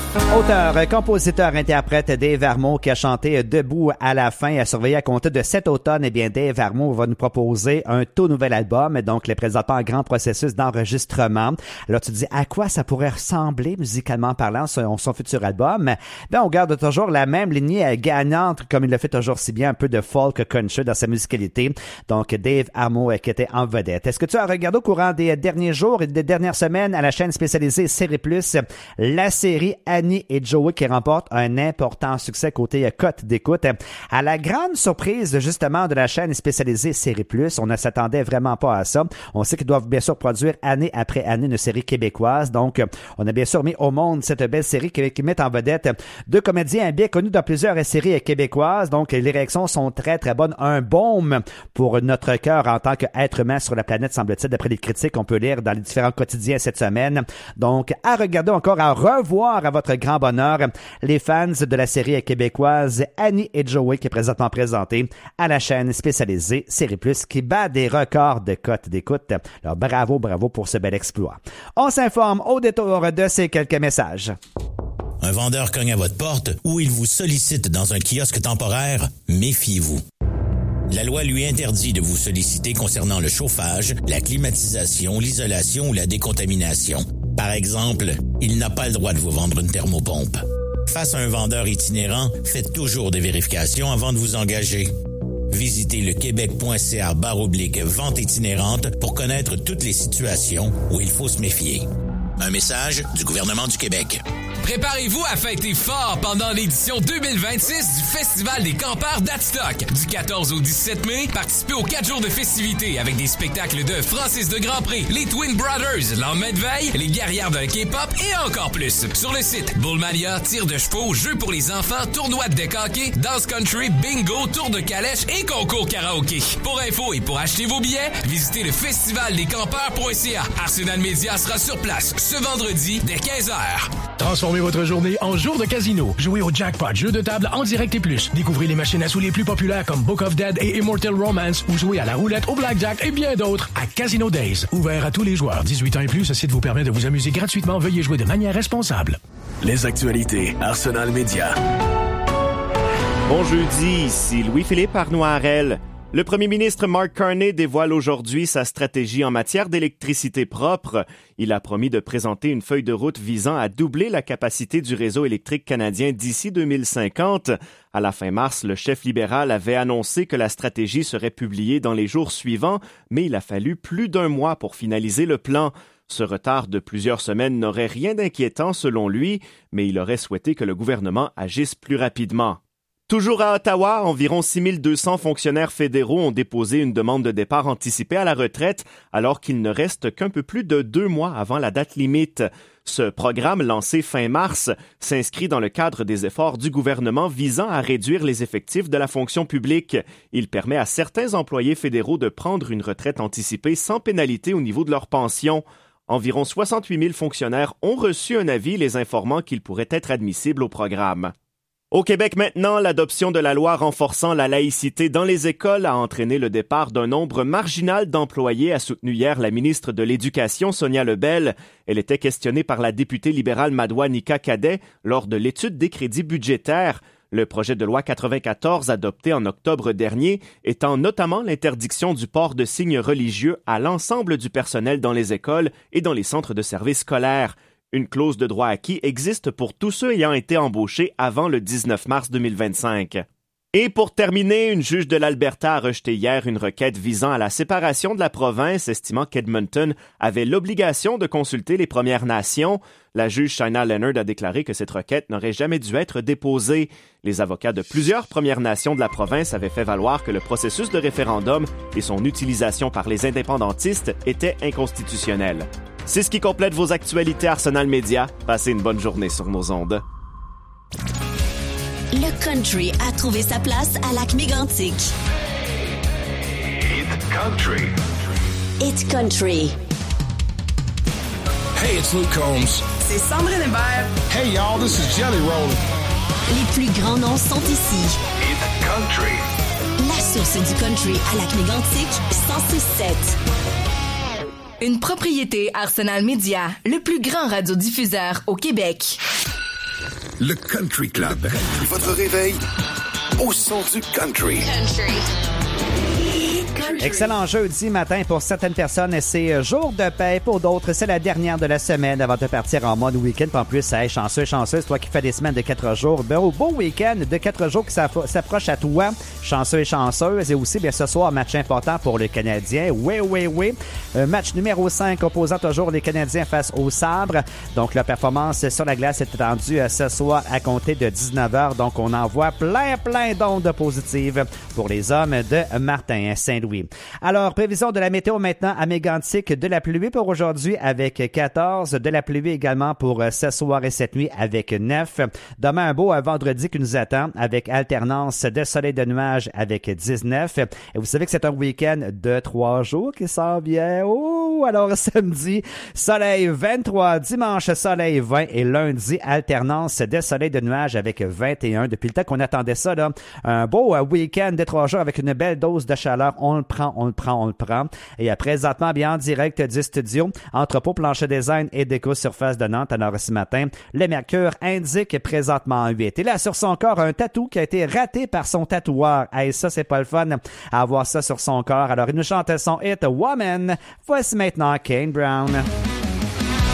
Auteur, compositeur, interprète Dave Armeau qui a chanté Debout à la fin à surveiller à compter de cet automne. Eh bien, Dave Armeau va nous proposer un tout nouvel album, donc le présentant en grand processus d'enregistrement. Alors, tu te dis, à quoi ça pourrait ressembler musicalement parlant son futur album? Ben, on garde toujours la même lignée gagnante comme il le fait toujours si bien, un peu de folk country dans sa musicalité. Donc, Dave Armeau qui était en vedette. Est-ce que tu as regardé au courant des derniers jours et des dernières semaines à la chaîne spécialisée Série Plus, la série Annie et Joey qui remporte un important succès côté cote d'écoute. À la grande surprise justement de la chaîne spécialisée Série Plus, on ne s'attendait vraiment pas à ça. On sait qu'ils doivent bien sûr produire année après année une série québécoise. Donc, on a bien sûr mis au monde cette belle série qui met en vedette deux comédiens bien connus dans plusieurs séries québécoises. Donc, les réactions sont très très bonnes. Un baume pour notre cœur en tant qu'être humain sur la planète, semble-t-il, d'après les critiques qu'on peut lire dans les différents quotidiens cette semaine. Donc, à regarder encore, à revoir à votre grand bonheur, les fans de la série québécoise Annie et Joey qui est présentement présentée à la chaîne spécialisée Série Plus qui bat des records de cote d'écoute. Alors bravo pour ce bel exploit. On s'informe au détour de ces quelques messages. Un vendeur cogne à votre porte ou il vous sollicite dans un kiosque temporaire, méfiez-vous. La loi lui interdit de vous solliciter concernant le chauffage, la climatisation, l'isolation ou la décontamination. Par exemple, il n'a pas le droit de vous vendre une thermopompe. Face à un vendeur itinérant, faites toujours des vérifications avant de vous engager. Visitez le québec.ca/vente itinérante pour connaître toutes les situations où il faut se méfier. Un message du gouvernement du Québec. Préparez-vous à fêter fort pendant l'édition 2026 du Festival des campeurs d'Adstock. Du 14 au 17 mai, participez aux 4 jours de festivités avec des spectacles de Francis de Grandpré, les Twin Brothers, Lendemain de veille, les guerrières de K-pop et encore plus. Sur le site, Bullmania, tir de chevaux, jeux pour les enfants, tournoi de deck hockey, danse country, bingo, tour de calèche et concours karaoké. Pour info et pour acheter vos billets, visitez le festivaldescampeurs.ca. Arsenal Media sera sur place ce vendredi dès 15h. Transformez votre journée en jour de casino. Jouez au jackpot, jeu de table en direct et plus. Découvrez les machines à sous les plus populaires comme Book of Dead et Immortal Romance ou jouez à la roulette, au blackjack et bien d'autres à Casino Days. Ouvert à tous les joueurs. 18 ans et plus, ce site vous permet de vous amuser gratuitement. Veuillez jouer de manière responsable. Les actualités Arsenal Media. Bon jeudi, ici Louis-Philippe Arnoirel. Le premier ministre Mark Carney dévoile aujourd'hui sa stratégie en matière d'électricité propre. Il a promis de présenter une feuille de route visant à doubler la capacité du réseau électrique canadien d'ici 2050. À la fin mars, le chef libéral avait annoncé que la stratégie serait publiée dans les jours suivants, mais il a fallu plus d'un mois pour finaliser le plan. Ce retard de plusieurs semaines n'aurait rien d'inquiétant selon lui, mais il aurait souhaité que le gouvernement agisse plus rapidement. Toujours à Ottawa, environ 6200 fonctionnaires fédéraux ont déposé une demande de départ anticipé à la retraite alors qu'il ne reste qu'un peu plus de 2 mois avant la date limite. Ce programme, lancé fin mars, s'inscrit dans le cadre des efforts du gouvernement visant à réduire les effectifs de la fonction publique. Il permet à certains employés fédéraux de prendre une retraite anticipée sans pénalité au niveau de leur pension. Environ 68 000 fonctionnaires ont reçu un avis les informant qu'ils pourraient être admissibles au programme. Au Québec maintenant, l'adoption de la loi renforçant la laïcité dans les écoles a entraîné le départ d'un nombre marginal d'employés, a soutenu hier la ministre de l'Éducation, Sonia Lebel. Elle était questionnée par la députée libérale Madoua Nika Cadet lors de l'étude des crédits budgétaires. Le projet de loi 94 adopté en octobre dernier étend notamment l'interdiction du port de signes religieux à l'ensemble du personnel dans les écoles et dans les centres de services scolaires. Une clause de droit acquis existe pour tous ceux ayant été embauchés avant le 19 mars 2025. Et pour terminer, une juge de l'Alberta a rejeté hier une requête visant à la séparation de la province, estimant qu'Edmonton avait l'obligation de consulter les Premières Nations. La juge Shaina Leonard a déclaré que cette requête n'aurait jamais dû être déposée. Les avocats de plusieurs Premières Nations de la province avaient fait valoir que le processus de référendum et son utilisation par les indépendantistes étaient inconstitutionnels. C'est ce qui complète vos actualités Arsenal Media. Passez une bonne journée sur nos ondes. Le country a trouvé sa place à Lac-Mégantic. It's country. It's country. Hey, it's Luke Combs. C'est Sandrine Hébert. Hey, y'all, this is Jelly Roll. Les plus grands noms sont ici. It's country. La source du country à Lac-Mégantic, 106.7. Une propriété Arsenal Media, le plus grand radiodiffuseur au Québec. Le Country Club. Votre réveil au son du country. Excellent jeudi matin pour certaines personnes. C'est jour de paix. Pour d'autres, c'est la dernière de la semaine avant de partir en mode week-end. En plus, hey, chanceux, chanceuse, toi qui fais des semaines de 4 jours. Ben, au beau week-end de 4 jours qui s'approche à toi. Chanceux et chanceuse. Et aussi, bien, ce soir, match important pour le Canadien. Oui. Match numéro 5 opposant toujours les Canadiens face aux Sabres. Donc, la performance sur la glace est attendue ce soir à compter de 19h. Donc, on envoie plein d'ondes positives pour les hommes de Martin Saint-Louis. Alors, prévision de la météo maintenant à Mégantic, de la pluie pour aujourd'hui avec 14, de la pluie également pour ce soir et cette nuit avec 9. Demain, un beau vendredi qui nous attend avec alternance de soleil de nuages avec 19. Et vous savez que c'est un week-end de 3 jours qui s'en vient. Oh, alors samedi, soleil 23, dimanche, soleil 20 et lundi, alternance de soleil de nuages avec 21. Depuis le temps qu'on attendait ça, là, un beau week-end de 3 jours avec une belle dose de chaleur. On le prend. Et présentement, bien en direct du studio, Entrepôt Plancher Design et Déco Surface de Nantes. Alors ce matin, le mercure indique présentement 8. Et là, sur son corps, un tatou qui a été raté par son tatoueur. Hey, ça, c'est pas le fun à avoir ça sur son corps. Alors, il nous chante son hit Woman. Voici maintenant Kane Brown.